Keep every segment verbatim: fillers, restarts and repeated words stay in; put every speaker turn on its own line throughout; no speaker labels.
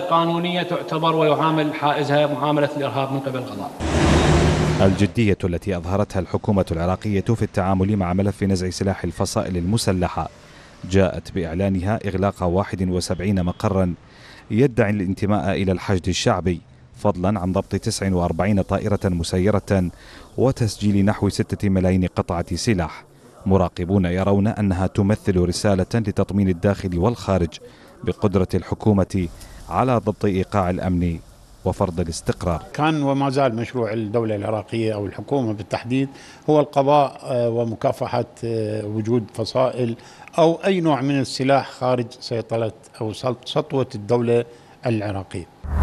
قانونية تعتبر ويعامل حائزها معاملة الإرهاب من قبل القضاء.
الجدية التي أظهرتها الحكومة العراقية في التعامل مع ملف نزع سلاح الفصائل المسلحة جاءت بإعلانها إغلاق واحد وسبعين مقرا يدعي الانتماء إلى الحشد الشعبي، فضلا عن ضبط تسع وأربعين طائرة مسيرة وتسجيل نحو ستة ملايين قطعة سلاح. مراقبون يرون أنها تمثل رسالة لتطمين الداخل والخارج بقدرة الحكومة على ضبط إيقاع الأمن وفرض الاستقرار.
كان وما زال مشروع الدولة العراقية أو الحكومة بالتحديد هو القضاء ومكافحة وجود فصائل أو أي نوع من السلاح خارج سيطرة أو سطوة الدولة العراقية.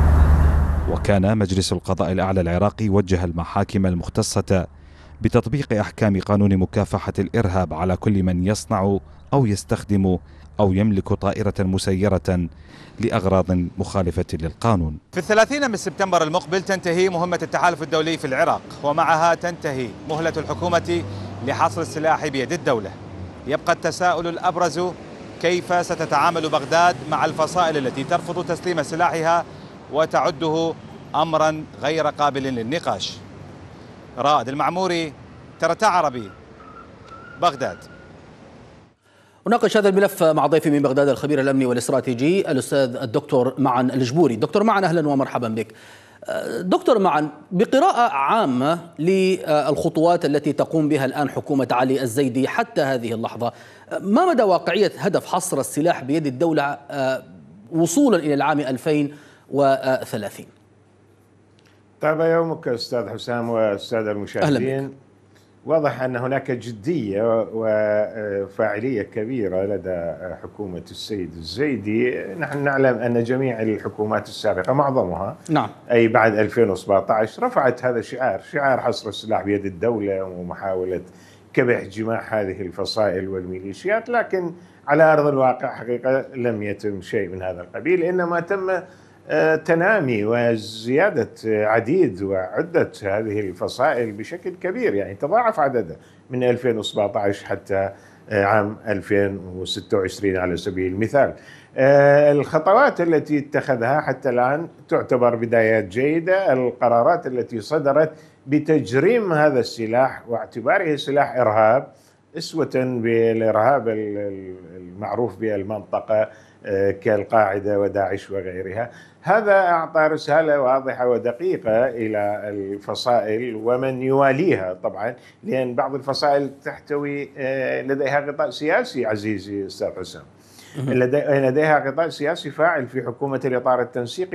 وكان مجلس القضاء الأعلى العراقي وجه المحاكم المختصة بتطبيق أحكام قانون مكافحة الإرهاب على كل من يصنع أو يستخدم أو يملك طائرة مسيرة لأغراض مخالفة للقانون.
في الثلاثين من سبتمبر المقبل تنتهي مهمة التحالف الدولي في العراق، ومعها تنتهي مهلة الحكومة لحصر السلاح بيد الدولة. يبقى التساؤل الأبرز: كيف ستتعامل بغداد مع الفصائل التي ترفض تسليم سلاحها وتعده أمرا غير قابل للنقاش؟ رائد المعموري، ترتا عربي، بغداد.
أناقش هذا الملف مع ضيفي من بغداد الخبير الأمني والاستراتيجي الأستاذ الدكتور معن الجبوري. دكتور معن، أهلا ومرحبا بك. دكتور معن، بقراءة عامة للخطوات التي تقوم بها الآن حكومة علي الزيدي حتى هذه اللحظة، ما مدى واقعية هدف حصر السلاح بيد الدولة وصولا إلى العام ألفين وثلاثين؟
طاب يومك أستاذ حسام والسادة المشاهدين. واضح أن هناك جدية وفاعلية كبيرة لدى حكومة السيد الزيدي. نحن نعلم أن جميع الحكومات السابقة معظمها
نعم.
أي بعد ألفين وسبعة عشر رفعت هذا الشعار، شعار حصر السلاح بيد الدولة ومحاولة كبح جماح هذه الفصائل والميليشيات، لكن على أرض الواقع حقيقة لم يتم شيء من هذا القبيل، إنما تم تنامي وزيادة عديد وعدة هذه الفصائل بشكل كبير، يعني تضاعف عددها من ألفين وسبعة عشر حتى عام ألفين وستة وعشرين على سبيل المثال. الخطوات التي اتخذها حتى الآن تعتبر بدايات جيدة. القرارات التي صدرت بتجريم هذا السلاح واعتباره سلاح إرهاب أسوة بالإرهاب المعروف بالمنطقة كالقاعدة وداعش وغيرها، هذا أعطى رسالة واضحة ودقيقة إلى الفصائل ومن يواليها طبعا، لأن بعض الفصائل تحتوي لديها غطاء سياسي عزيزي أستاذ حسام، لديها غطاء سياسي فاعل في حكومة الإطار التنسيقي